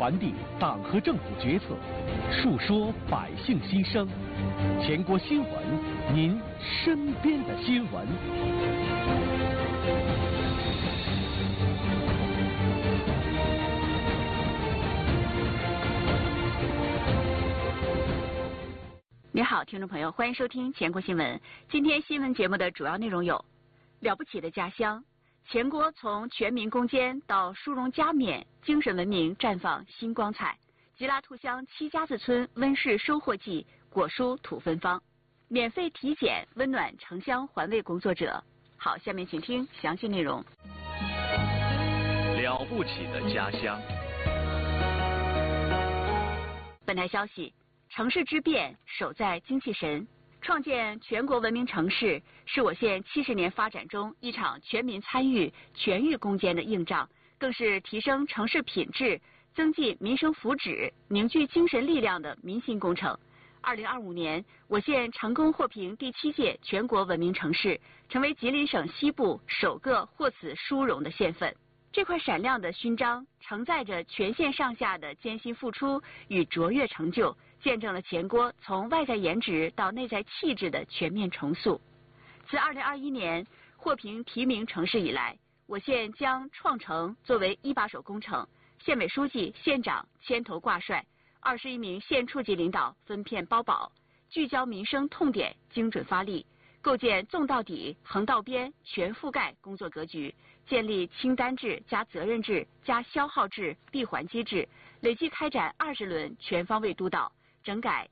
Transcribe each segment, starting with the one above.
传递党和政府决策，述说百姓心声。全国新闻，您身边的新闻。 你好，听众朋友，欢迎收听全国新闻。今天新闻节目的主要内容有：了不起的家乡，全国从全民攻坚到殊荣加冕，精神文明绽放新光彩。吉拉兔乡七家子村温室收获季，果蔬土芬芳，免费体检，温暖城乡环卫工作者。好，下面请听详细内容。 了不起的家乡。 本台消息。城市之变，守在精气神。创建全国文明城市，是我县70年发展中一场全民参与、全域攻坚的硬仗，更是提升城市品质、增进民生福祉、凝聚精神力量的民心工程。2025年，我县成功获评第7届全国文明城市，成为吉林省西部首个获此殊荣的县份。这块闪亮的勋章承载着全县上下的艰辛付出与卓越成就，见证了全国从外在颜值到内在气质的全面重塑。自2021年获评提名城市以来，我县将创城作为一把手工程，县委书记、县长牵头挂帅，21名县处级领导分片包保，聚焦民生痛点，精准发力，构建纵到底、横到边、全覆盖工作格局，建立清单制加责任制加消耗制闭环机制，累计开展20轮全方位督导，整改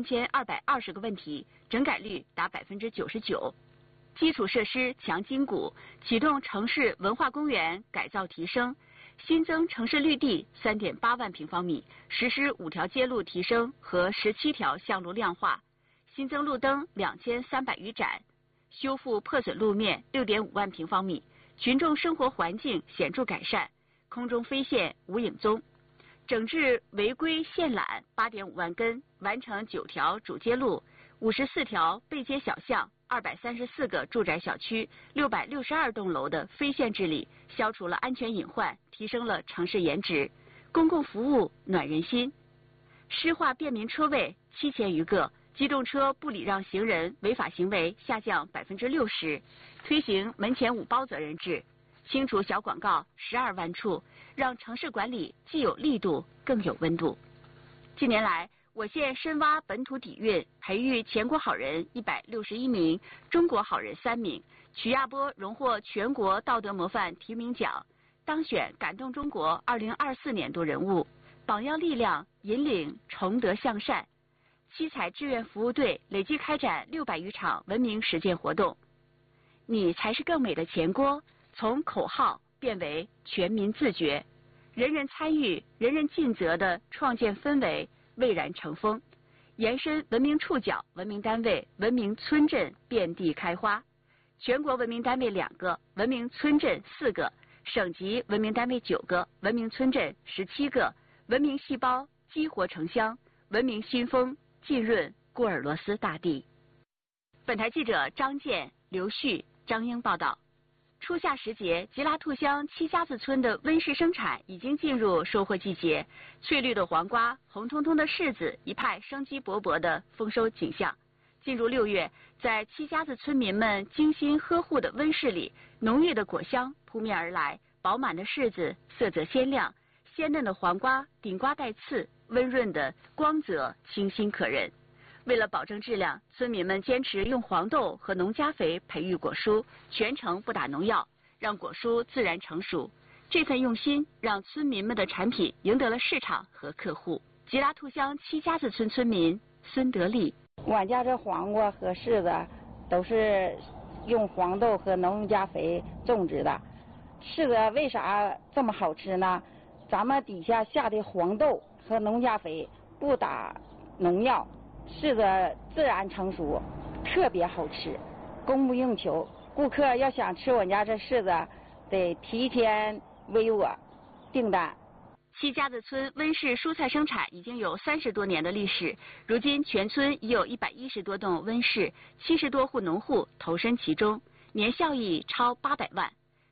13220个问题，整改率达99%。基础设施强筋骨，启动城市文化公园改造提升，新增城市绿地3.8万平方米，实施5条街路提升和17条巷路亮化，新增路灯2300余盏，修复破损路面6.5万平方米，群众生活环境显著改善，空中飞线无影踪。整治违规限缆8.5万根，完成9条主街路、54条背街小巷、234个住宅小区、662栋楼的非限治理，消除了安全隐患，提升了城市颜值。公共服务暖人心，施划便民车位7000余个，机动车不礼让行人违法行为下降60%，推行门前5包责任制，清除小广告12万处，让城市管理既有力度更有温度。近年来，我县深挖本土底蕴，培育全国好人161名，中国好人3名，曲亚波荣获全国道德模范提名奖，当选感动中国2024年度人物，榜样力量引领崇德向善。七彩志愿服务队累计开展600余场文明实践活动。你才是更美的前郭，从口号变为全民自觉，人人参与、人人尽责的创建氛围蔚然成风，延伸文明触角，文明单位、文明村镇遍地开花。全国文明单位2个，文明村镇4个，省级文明单位9个，文明村镇17个，文明细胞激活城乡，文明新风浸润顾尔罗斯大地。本台记者张健、刘旭、张英报道。初夏时节，吉拉兔乡七家子村的温室生产已经进入收获季节，翠绿的黄瓜、红彤彤的柿子，一派生机勃勃的丰收景象。进入6月，在七家子村民们精心呵护的温室里，浓郁的果香扑面而来，饱满的柿子色泽鲜亮，鲜嫩的黄瓜顶瓜带刺，温润的光泽清新可人。为了保证质量，村民们坚持用黄豆和农家肥培育果蔬，全程不打农药，让果蔬自然成熟。这份用心让村民们的产品赢得了市场和客户。吉拉兔乡七家子村村民孙德利： 俺家这黄瓜和柿子都是用黄豆和农家肥种植的。柿子为啥这么好吃呢？咱们底下下的黄豆和农家肥不打农药，柿子自然成熟，特别好吃，供不应求。顾客要想吃我家这柿子，得提前为我订单。 七家子村温室蔬菜生产已经有30多年的历史，如今全村已有110多栋温室，70多户农户投身其中，年效益超800万。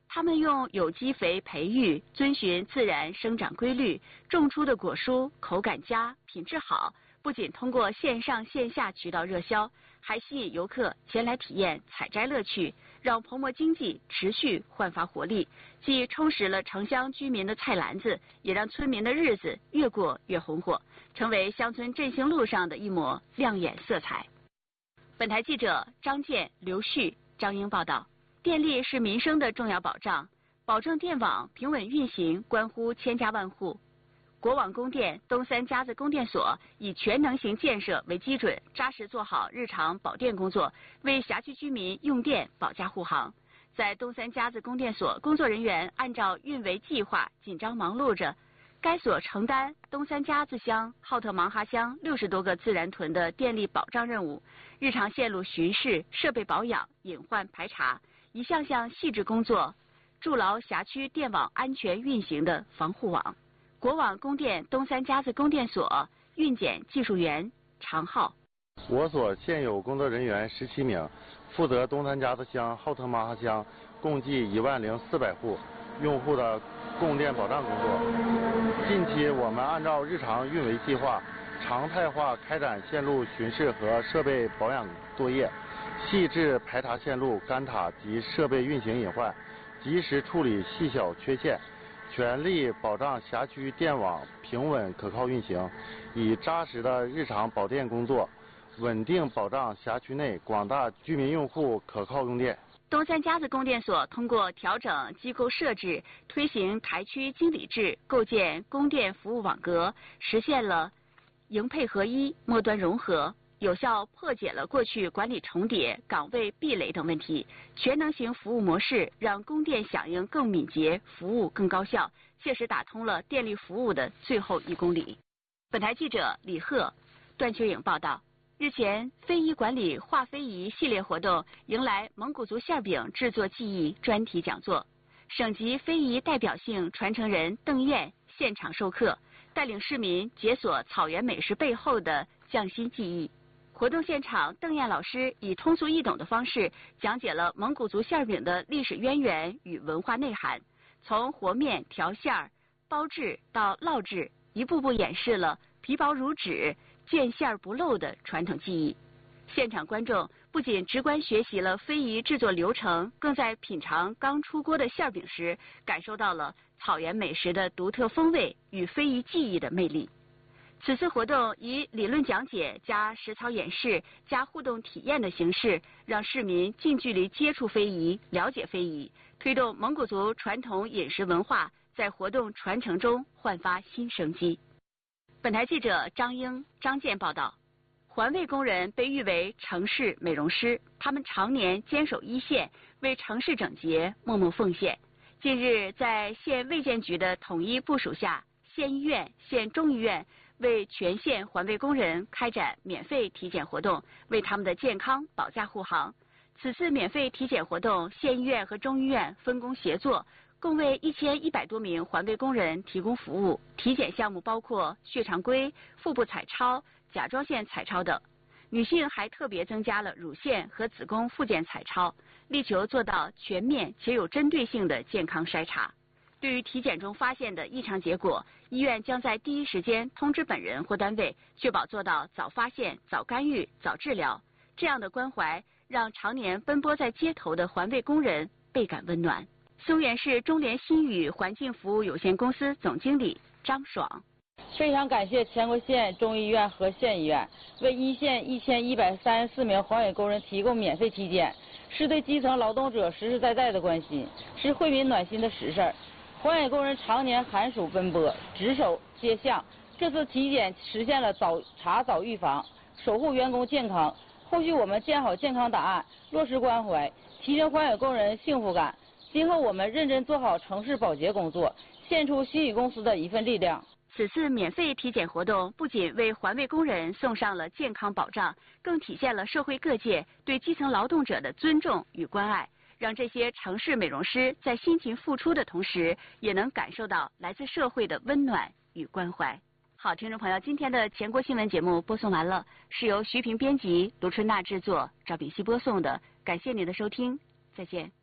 他们用有机肥培育，遵循自然生长规律，种出的果蔬口感佳、品质好，不仅通过线上线下渠道热销，还吸引游客前来体验采摘乐趣，让泡沫经济持续焕发活力，既充实了城乡居民的菜篮子，也让村民的日子越过越红火，成为乡村振兴路上的一抹亮眼色彩。本台记者张健、刘旭、张英报道。电力是民生的重要保障，保证电网平稳运行关乎千家万户。国网供电东三家子供电所以全能型建设为基准，扎实做好日常保电工作，为辖区居民用电保驾护航。在东三家子供电所，工作人员按照运维计划紧张忙碌着。该所承担东三家子乡、浩特芒哈乡60多个自然屯的电力保障任务，日常线路巡视、设备保养、隐患排查，一项项细致工作，筑牢辖区电网安全运行的防护网。国网供电东三家子供电所运检技术员常浩。 我所现有工作人员17名，负责东三家子乡、浩特芒哈乡共计10400户用户的供电保障工作。近期我们按照日常运维计划，常态化开展线路巡视和设备保养作业，细致排查线路、干塔及设备运行隐患，及时处理细小缺陷，全力保障辖区电网平稳可靠运行，以扎实的日常保电工作，稳定保障辖区内广大居民用户可靠用电。 东三家子供电所通过调整机构设置，推行台区经理制，构建供电服务网格，实现了营配合一、末端融合，有效破解了过去管理重叠、岗位壁垒等问题。全能型服务模式让供电响应更敏捷，服务更高效，切实打通了电力服务的最后1公里。本台记者李贺、段秋颖报道。日前，非遗管理化非遗系列活动迎来蒙古族馅饼制作技艺专题讲座，省级非遗代表性传承人邓燕现场授课，带领市民解锁草原美食背后的匠心技艺。活动现场，邓燕老师以通俗易懂的方式讲解了蒙古族馅饼的历史渊源与文化内涵，从和面、调馅儿、包制到烙制，一步步演示了皮薄如纸、见馅不漏的传统技艺。现场观众不仅直观学习了非遗制作流程，更在品尝刚出锅的馅饼时，感受到了草原美食的独特风味与非遗技艺的魅力。此次活动以理论讲解加实操演示加互动体验的形式，让市民近距离接触非遗，了解非遗，推动蒙古族传统饮食文化在活动传承中焕发新生机。本台记者张英、张健报道。环卫工人被誉为城市美容师，他们常年坚守一线，为城市整洁默默奉献。近日，在县卫健局的统一部署下，县医院、县中医院为全县环卫工人开展免费体检活动，为他们的健康保驾护航。此次免费体检活动，县医院和中医院分工协作，共为1100多名环卫工人提供服务。体检项目包括血常规、腹部彩超、甲状腺彩超等，女性还特别增加了乳腺和子宫附件彩超，力求做到全面且有针对性的健康筛查。对于体检中发现的异常结果，医院将在第一时间通知本人或单位，确保做到早发现、早干预、早治疗。这样的关怀让常年奔波在街头的环卫工人倍感温暖。松原市中联新宇环境服务有限公司总经理张爽。 非常感谢全国县中医院和县医院为一线1134名环卫工人提供免费体检，是对基层劳动者实实在在的关心，是惠民暖心的实事儿。环卫工人常年寒暑奔波，值守街巷，这次体检实现了早查早预防，守护员工健康。后续我们建好健康档案，落实关怀，提升环卫工人幸福感。今后我们认真做好城市保洁工作，献出新宇公司的一份力量。 此次免费体检活动不仅为环卫工人送上了健康保障，更体现了社会各界对基层劳动者的尊重与关爱，让这些城市美容师在辛勤付出的同时，也能感受到来自社会的温暖与关怀。好，听众朋友，今天的全国新闻节目播送完了，是由徐平编辑、卢春娜制作、赵炳熙播送的，感谢您的收听，再见。